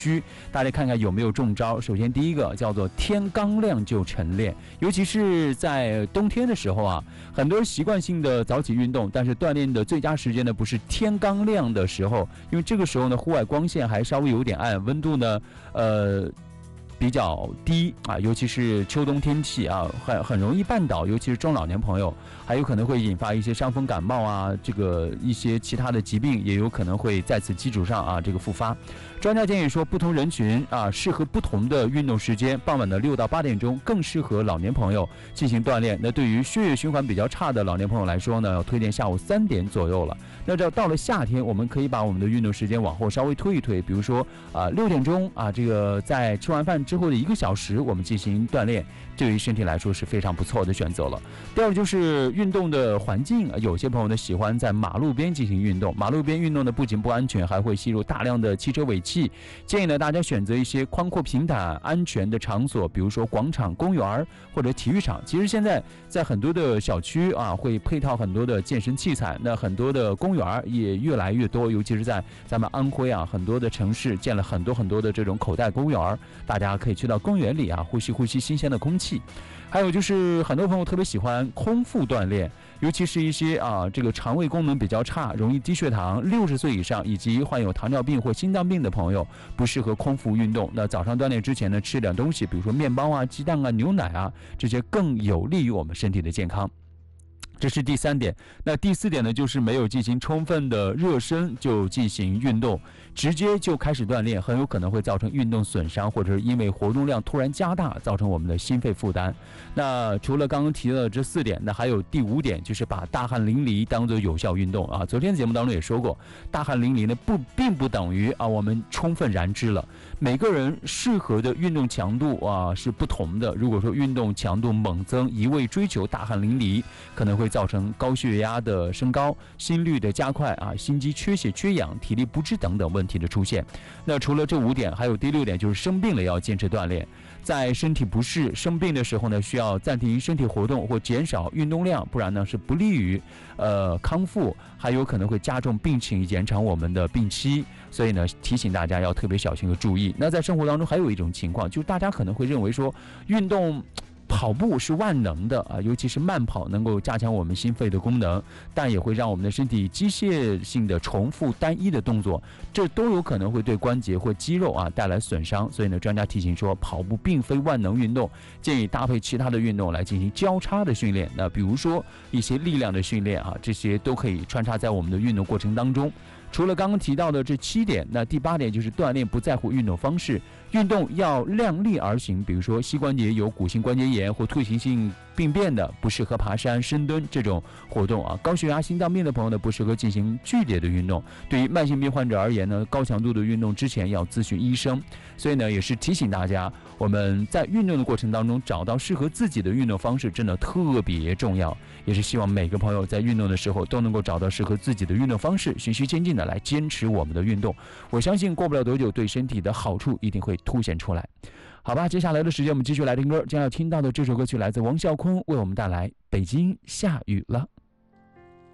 大家看看有没有中招。首先第一个叫做天刚亮就晨练，尤其是在冬天的时候啊，很多人习惯性的早起运动，但是锻炼的最佳时间呢不是天刚亮的时候，因为这个时候呢户外光线还稍微有点暗，温度呢比较低啊，尤其是秋冬天气啊，很容易绊倒，尤其是中老年朋友，还有可能会引发一些伤风感冒啊，这个一些其他的疾病也有可能会在此基础上啊这个复发。专家建议说，不同人群啊适合不同的运动时间，傍晚的6到8点钟更适合老年朋友进行锻炼。那对于血液循环比较差的老年朋友来说呢，要推荐下午3点左右了。那这到了夏天，我们可以把我们的运动时间往后稍微推一推，比如说6点钟啊，这个在吃完饭之后的1个小时，我们进行锻炼，对于身体来说是非常不错的选择了。第二个就是运动的环境，有些朋友呢喜欢在马路边进行运动，马路边运动呢不仅不安全，还会吸入大量的汽车尾气。建议呢大家选择一些宽阔平坦安全的场所，比如说广场、公园或者体育场。其实现在在很多的小区啊会配套很多的健身器材，那很多的公园也越来越多，尤其是在咱们安徽啊很多的城市建了很多的这种口袋公园，大家可以去到公园里啊呼吸新鲜的空气。还有就是很多朋友特别喜欢空腹锻炼，尤其是一些这个肠胃功能比较差、容易低血糖、60岁以上以及患有糖尿病或心脏病的朋友，不适合空腹运动。那早上锻炼之前呢，吃点东西，比如说面包啊、鸡蛋啊、牛奶啊，这些更有利于我们身体的健康。这是第3点。那第4点呢，就是没有进行充分的热身就进行运动，直接就开始锻炼，很有可能会造成运动损伤，或者是因为活动量突然加大，造成我们的心肺负担。那除了刚刚提到的这4点，那还有第5点，就是把大汗淋漓当做有效运动啊。昨天节目当中也说过，大汗淋漓呢并不等于我们充分燃脂了。每个人适合的运动强度是不同的。如果说运动强度猛增，一味追求大汗淋漓，可能会造成高血压的升高、心率的加快心肌缺血缺氧、体力不支等等问题的出现。那除了这5点，还有第6点，就是生病了要坚持锻炼。在身体不适、生病的时候呢，需要暂停身体活动或减少运动量，不然呢是不利于康复，还有可能会加重病情，延长我们的病期。所以呢，提醒大家要特别小心和注意。那在生活当中还有一种情况，就是大家可能会认为说，运动跑步是万能的尤其是慢跑能够加强我们心肺的功能，但也会让我们的身体机械性的重复单一的动作，这都有可能会对关节或肌肉带来损伤。所以呢，专家提醒说，跑步并非万能运动，建议搭配其他的运动来进行交叉的训练。那比如说一些力量的训练这些都可以穿插在我们的运动过程当中。除了刚刚提到的这7点，那第8点就是锻炼不在乎运动方式，运动要量力而行。比如说膝关节有骨性关节炎或退行性病变的，不适合爬山、深蹲这种活动高血压、心脏病的朋友呢，不适合进行剧烈的运动。对于慢性病患者而言呢，高强度的运动之前要咨询医生。所以呢，也是提醒大家，我们在运动的过程当中找到适合自己的运动方式真的特别重要。也是希望每个朋友在运动的时候都能够找到适合自己的运动方式，循序渐进的来坚持我们的运动。我相信过不了多久，对身体的好处一定会凸显出来。好吧，接下来的时间我们继续来听歌，将要听到的这首歌曲来自王啸坤，为我们带来《北京下雨了》。